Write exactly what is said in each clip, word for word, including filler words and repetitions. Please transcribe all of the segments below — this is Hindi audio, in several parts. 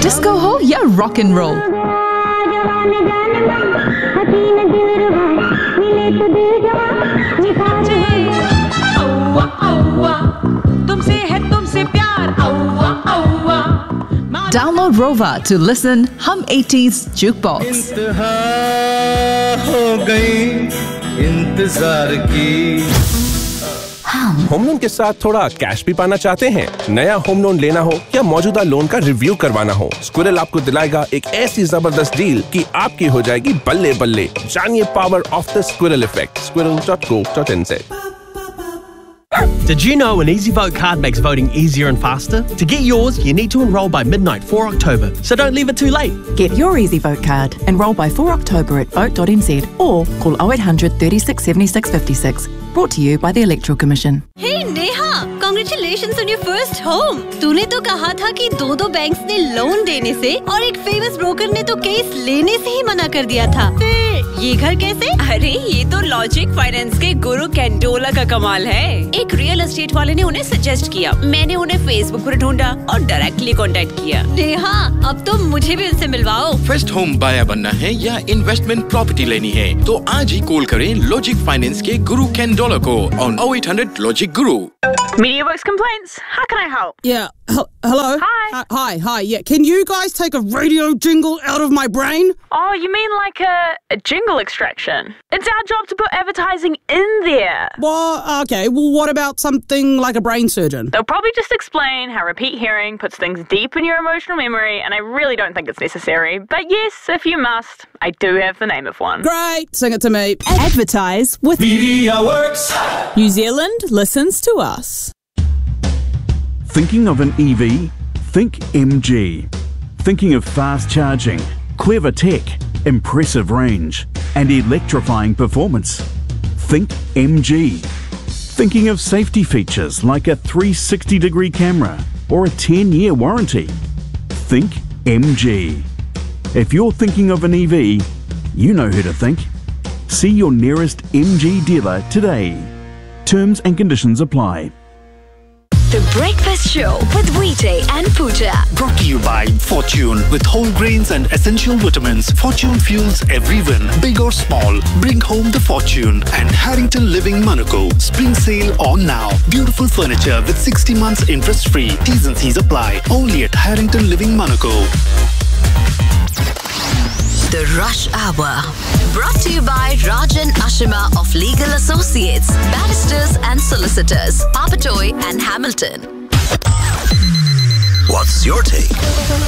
डिस्को हो या रॉक एंड रोल, तुमसे है तुमसे प्यार, download Rova to listen Hum eighties Jukebox. इंतहा हो गई इंतजार की। होम लोन के साथ थोड़ा कैश भी पाना चाहते हैं? नया होम लोन लेना हो या मौजूदा लोन का रिव्यू करवाना हो, स्क्विरल आपको दिलाएगा एक ऐसी जबरदस्त डील कि आपकी हो जाएगी बल्ले बल्ले। जानिए power of the squirrel effect, squirrel dot co dot n z. Did you know an EasyVote card makes voting easier and faster? To get yours, you need to enrol by midnight four October, so don't leave it too late. Get your EasyVote card. Enrol by four October at vote dot n z or call oh eight hundred thirty-six seventy-six fifty-six. Brought to you by the Electoral Commission. Hey Neha, congratulations on your first home. तूने तो कहा था कि दो दो बैंक्स ने लोन देने से और एक फेमस ब्रोकर ने तो केस लेने से ही मना कर दिया था। फिर ये घर कैसे? अरे ये तो लॉजिक फाइनेंस के गुरु कैंडोला का कमाल है। एक रियल एस्टेट वाले ने उन्हें सजेस्ट किया, मैंने उन्हें फेसबुक पर ढूंढा और डायरेक्टली कांटेक्ट किया। नेहा, अब तो मुझे भी उनसे मिलवाओ। फर्स्ट होम बायर बनना है या इन्वेस्टमेंट प्रॉपर्टी लेनी है तो आज ही कॉल करें लॉजिक फाइनेंस के गुरु कैंडोला को on oh eight hundred Logic Guru. MediaWorks complaints. How can I help? Yeah. H- hello. Hi. Uh, hi. Hi. Yeah. Can you guys take a radio jingle out of my brain? Oh, you mean like a, a jingle extraction? It's our job to put advertising in there. Well, okay. Well, what about something like a brain surgeon? They'll probably just explain how repeat hearing puts things deep in your emotional memory, and I really don't think it's necessary. But yes, if you must, I do have the name of one. Great. Sing it to me. Advertise with MediaWorks. New Zealand listens to us. Thinking of an E V? Think M G. Thinking of fast charging, clever tech, impressive range, and electrifying performance? Think M G. Thinking of safety features like a three hundred sixty degree camera or a ten year warranty? Think M G. If you're thinking of an E V, you know who to think. See your nearest M G dealer today. Terms and conditions apply. The Breakfast Show with Weeday and Pooja. Brought to you by Fortune. With whole grains and essential vitamins, Fortune fuels every win, big or small. Bring home the Fortune. And Harrington Living Monaco. Spring sale on now. Beautiful furniture with sixty months interest free. T's and C's apply. Only at Harrington Living Monaco. The Rush Hour. Brought to you by Rajan Ashima of Legal Associates, Barristers and Solicitors, Papatoy and Hamilton. What's your take?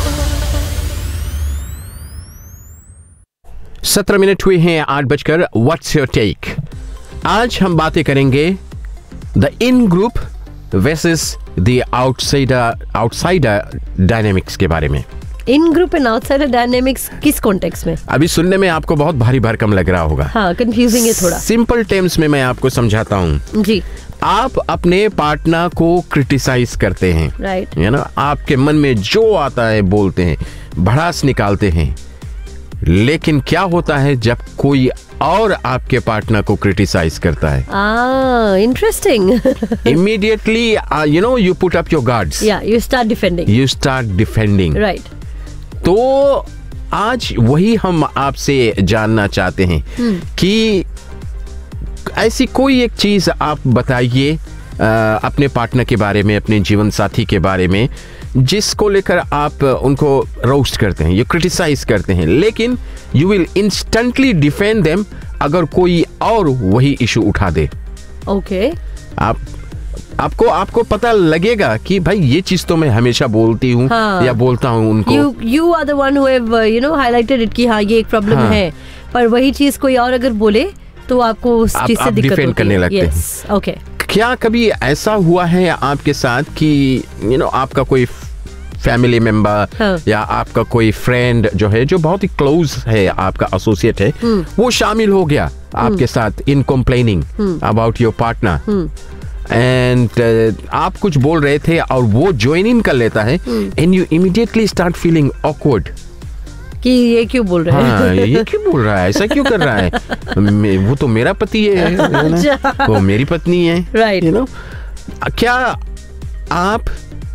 सत्रह मिनट हुए हैं आठ बजकर। What's your take? आज हम बातें करेंगे the in group versus the outsider outsider dynamics के बारे में। इन ग्रुप एंड आउटसाइडर डायनेमिक्स किस कॉन्टेक्स्ट में? अभी सुनने में आपको बहुत भारी भरकम लग रहा होगा। हाँ, कंफ्यूजिंग है थोड़ा। सिंपल टर्म्स में मैं आपको समझाता हूँ जी। आप अपने पार्टनर को क्रिटिसाइज करते हैं, राइट, है ना? आपके मन में जो आता है बोलते हैं, भड़ास निकालते हैं। लेकिन क्या होता है जब कोई और आपके पार्टनर को क्रिटिसाइज करता है? ah interesting. Immediately uh, you know you put up your guards. Yeah, you start defending. You start defending. Right. तो आज वही हम आपसे जानना चाहते हैं hmm. कि ऐसी कोई एक चीज आप बताइए अपने पार्टनर के बारे में, अपने जीवन साथी के बारे में, जिसको लेकर आप उनको रोस्ट करते हैं, यू क्रिटिसाइज करते हैं, लेकिन you will instantly defend them अगर कोई और वही इशू उठा दे। Okay okay. आप आपको आपको पता लगेगा कि भाई ये चीज तो मैं हमेशा बोलती हूँ हाँ. या बोलता हूँ उनको। You you are the one who have you know highlighted it कि हाँ ये एक प्रॉब्लम हाँ. है, पर वही चीज कोई और अगर बोले तो आपको उस चीज से दिक्कत होती है। करने लगते हैं। yes. okay. क्या कभी ऐसा हुआ है आपके साथ कि यू नो आपका कोई फैमिली मेंबर हाँ. या आपका कोई फ्रेंड जो है, जो बहुत ही क्लोज है, आपका एसोसिएट है, वो शामिल हो गया आपके साथ इन complaining about your partner, and uh, आप कुछ बोल रहे थे और वो ज्वाइन इन कर लेता है, and you immediately start feeling awkward कि ये क्यों बोल रहा है? हाँ, ये क्यों बोल रहा है, ऐसा क्यों कर रहा है? वो तो मेरा पति है, है वो मेरी पत्नी है, राइट, यू नो। क्या आप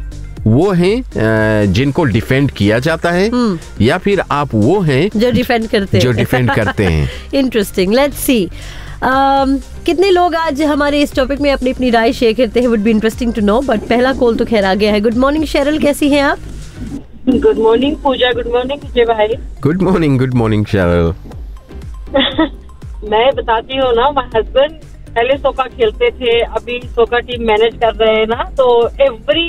वो हैं अ, जिनको डिफेंड किया जाता है, या फिर आप वो हैं जो डिफेंड करते हैं जो डिफेंड करते हैं? इंटरेस्टिंग, लेट्स सी कितने लोग आज हमारे इस टॉपिक में अपनी अपनी राय शेयर करते हैं, would be interesting to know. But पहला कॉल तो खैर आ गया है। गुड मॉर्निंग शेरल, कैसी हैं आप? गुड मॉर्निंग पूजा, गुड मॉर्निंग विजय भाई। Good morning, good morning शरल। मैं बताती हूँ ना, माय हस्बैंड पहले सोका खेलते थे, अभी सोका टीम मैनेज कर रहे हैं ना, तो every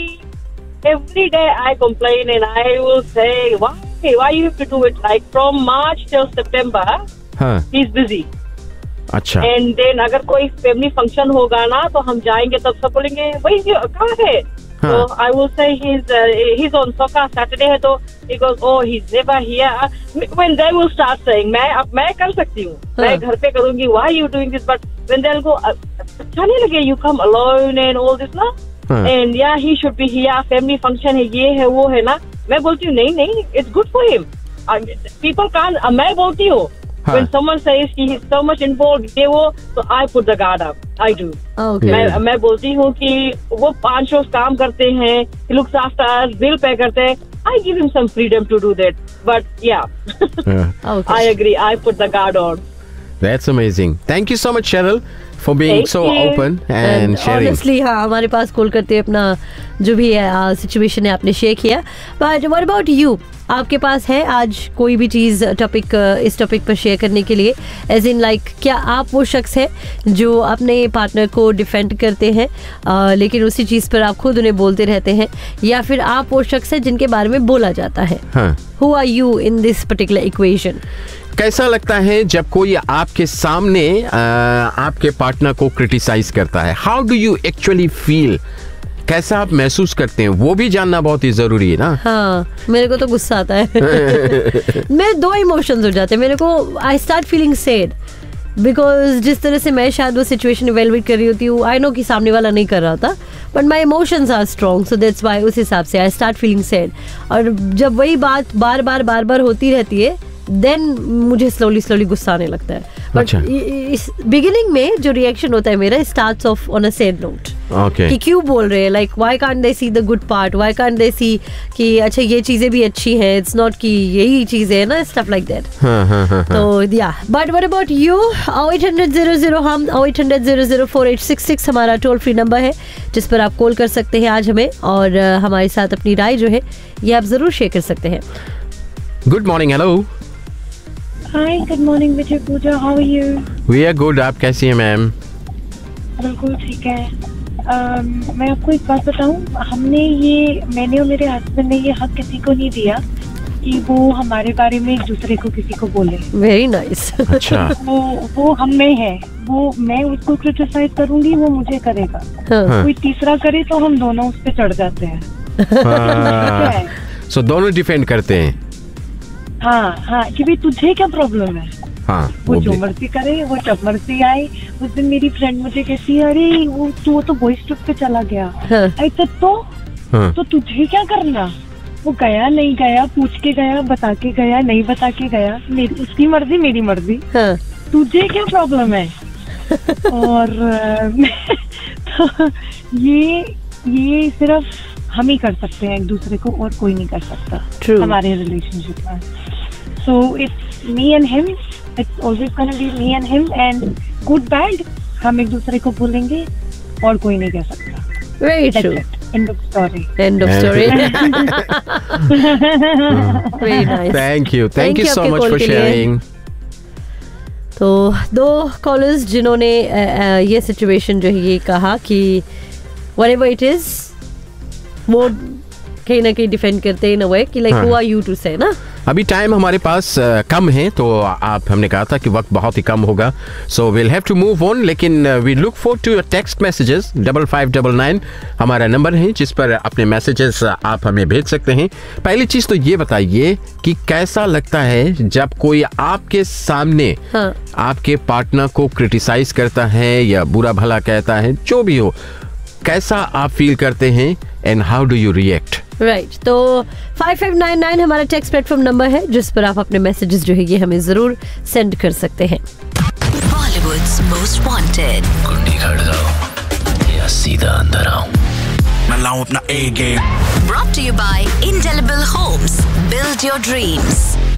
every day I complain and I will say why why you have to do it, like from March till September he is busy. अच्छा। एंड देन अगर कोई फैमिली फंक्शन होगा ना तो हम जाएंगे, तब सब बोलेंगे वही कहाँ है, तो I will say he is on सोका, Saturday है तो he goes, oh he's never here. When they will start saying मैं अब मैं कर सकती हूँ, मैं घर पे करूँगी, why you doing this, but when they'll go अच्छा नहीं लगे, you come alone and all this ना, and yeah he should be here, family function है, ये है वो है ना, मैं बोलती हूँ नहीं नहीं, it's good for him, people can't, मैं बोलती हूँ when someone says he is so much involved ये वो, तो I put the guard up, I do. Okay. मैं मैं बोलती हूँ कि वो पांच रोज काम करते हैं, he looks after us, bill पे करते हैं, I give him some freedom to do that, but yeah, Yeah. okay. I agree. I put the guard on. That's amazing. Thank you so much, Cheryl, for being Thank so you. open and, And sharing. honestly, हाँ, हमारे पास कॉल करते अपना जो भी सिचुएशन है आपने शेयर किया। But what about you? आपके पास है आज कोई भी चीज़ टॉपिक इस टॉपिक पर शेयर करने के लिए, एज इन लाइक क्या आप वो शख्स है जो अपने पार्टनर को डिफेंड करते हैं uh, लेकिन उसी चीज़ पर आप खुद उन्हें बोलते रहते हैं, या फिर आप वो शख्स है जिनके बारे में बोला जाता है? Who are you in this particular equation? कैसा लगता है जब कोई आपके सामने आ, आपके पार्टनर को क्रिटिसाइज करता है? How do you actually feel? कैसा आप महसूस करते हैं, वो भी जानना बहुत ही जरूरी है ना। हाँ, मेरे को तो गुस्सा आता है मेरे दो इमोशंस हो जाते हैं। मेरे को I start feeling sad because जिस तरह से मैं शायद वो सिचुएशन इवेलुएट कर रही होती हूँ, आई नो कि सामने वाला नहीं कर रहा था, but my emotions are strong, so that's why उस हिसाब से आई स्टार्ट फीलिंग सैड। और जब वही बात बार बार बार बार होती रहती है, देन मुझे स्लोली स्लोली गुस्सा आने लगता है। बट अच्छा। इस बिगिनिंग में जो रिएक्शन होता है मेरा, starts of on a sad note, Okay. कि क्यों बोल रहे हैं, like why can't they see the good part, why can't they सी कि अच्छा ये चीजें भी अच्छी हैं, इट्स नॉट कि यही चीजें है ना, स्टफ लाइक दैट। तो या but what about you? Eight hundred zero zero हम eight hundred zero zero four eight six six हमारा टोल फ्री नंबर है जिस पर आप कॉल कर सकते हैं आज हमें, और uh, हमारे साथ अपनी राय जो है ये आप जरूर शेयर कर सकते हैं। Good morning, hello. Hi, good morning Vijay Puja, how are you? We are good, आप कैसी हैं मैम? बिल्कुल ठीक है। Um, मैं आपको एक बात बताऊं, हमने ये मैंने और मेरे हस्बैंड ने ये हक किसी को नहीं दिया कि वो हमारे बारे में एक दूसरे को किसी को बोले। Very nice. अच्छा। वो वो हम में है, वो मैं उसको क्रिटिसाइज करूंगी, वो मुझे करेगा। हाँ। कोई तीसरा करे तो हम दोनों उस पे चढ़ जाते हैं। सो दोनों डिफेंड करते हैं। हाँ हाँ, कि भाई तुझे क्या प्रॉब्लम है? हाँ, वो वो जो भी। मर्जी करे, वो जब मर्जी आए। उस दिन मेरी फ्रेंड मुझे कहती है, अरे वो तू वो तो बॉयज ट्रिप पे चला गया। आई तो तो, हाँ। तो तुझे क्या करना? वो गया नहीं गया, पूछ के गया, बता के गया, नहीं बता के गया, मेरी उसकी मर्जी मेरी मर्जी। हाँ। तुझे क्या प्रॉब्लम है? और तो ये ये सिर्फ हम ही कर सकते हैं एक दूसरे को, और कोई नहीं कर सकता। True. हमारे रिलेशनशिप में। So it's me and him, it's always gonna be me and him, and good bad हम एक दूसरे को बोलेंगे और कोई नहीं कह सकता। Very true. End of story. End of story. Very nice. Thank you, thank you so much for sharing. तो दो कॉलर्स जिन्होंने ये सिचुएशन जो है ये कहा कि व्हाटएवर इट इज, वो कहीं ना कहीं डिफेंड करते हैं इन अ वे कि like who are you to से ना। अभी टाइम हमारे पास uh, कम है, तो आप हमने कहा था कि वक्त बहुत ही कम होगा, so will have to move on, लेकिन we look for to your text messages. Double five double nine हमारा नंबर है जिस पर अपने मैसेजेस आप हमें भेज सकते हैं। पहली चीज तो ये बताइए कि कैसा लगता है जब कोई आपके सामने हाँ। आपके पार्टनर को क्रिटिसाइज करता है या बुरा भला कहता है, जो भी हो, कैसा आप फील करते हैं and how do you react? Right right, तो फाइव फाइव नाइन नाइन हमारा टेक्स्ट प्लेटफॉर्म नंबर है जिस पर आप अपने मैसेजेस जो है ये हमें जरूर सेंड कर सकते हैं। Bollywood's most wanted. कुंडी खड़काओ या सीधा अंदर आओ। मैं लाऊं अपना ए game. Brought to you by Indelible Homes. Build your dreams.